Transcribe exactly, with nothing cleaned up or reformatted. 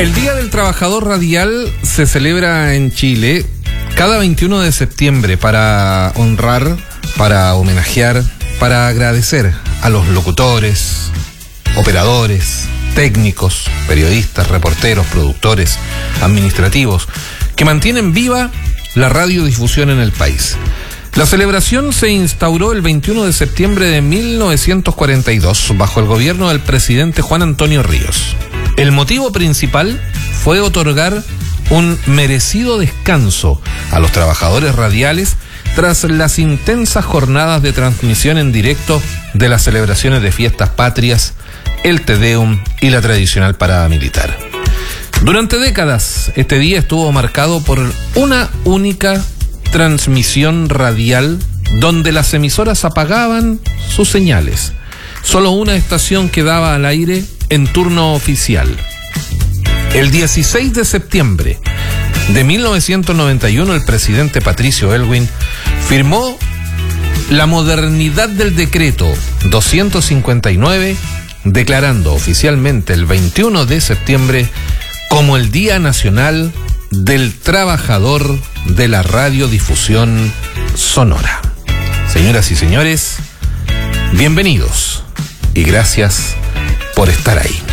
El Día del Trabajador Radial se celebra en Chile cada veintiuno de septiembre para honrar, para homenajear, para agradecer a los locutores, operadores, técnicos, periodistas, reporteros, productores, administrativos, que mantienen viva la radiodifusión en el país. La celebración se instauró el veintiuno de septiembre de mil novecientos cuarenta y dos bajo el gobierno del presidente Juan Antonio Ríos. El motivo principal fue otorgar un merecido descanso a los trabajadores radiales tras las intensas jornadas de transmisión en directo de las celebraciones de fiestas patrias, el Te Deum y la tradicional parada militar. Durante décadas, este día estuvo marcado por una única transmisión radial donde las emisoras apagaban sus señales. Solo una estación quedaba al aire en turno oficial. El dieciséis de septiembre de mil novecientos noventa y uno, el presidente Patricio Aylwin firmó la modernidad del decreto doscientos cincuenta y nueve, declarando oficialmente el veintiuno de septiembre como el Día Nacional del Trabajador de la Radiodifusión Sonora. Señoras y señores, bienvenidos y gracias por estar ahí.